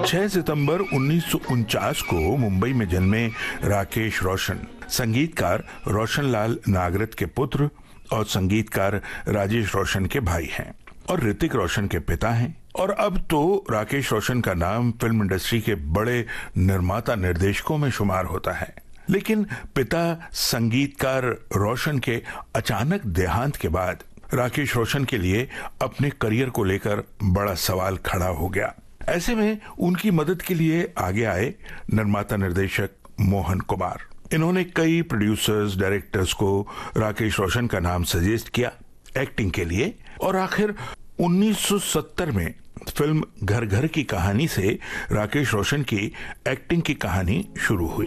6 सितंबर 1949 को मुंबई में जन्मे राकेश रोशन संगीतकार रोशनलाल नागरथ के पुत्र और संगीतकार राजेश रोशन के भाई हैं और ऋतिक रोशन के पिता हैं। और अब तो राकेश रोशन का नाम फिल्म इंडस्ट्री के बड़े निर्माता निर्देशकों में शुमार होता है। लेकिन पिता संगीतकार रोशन के अचानक देहांत के बाद राकेश रोशन के लिए अपने करियर को लेकर बड़ा सवाल खड़ा हो गया। ऐसे में उनकी मदद के लिए आगे आए निर्माता निर्देशक मोहन कुमार। इन्होंने कई प्रोड्यूसर्स डायरेक्टर्स को राकेश रोशन का नाम सजेस्ट किया एक्टिंग के लिए और आखिर 1970 में फिल्म घर घर की कहानी से राकेश रोशन की एक्टिंग की कहानी शुरू हुई।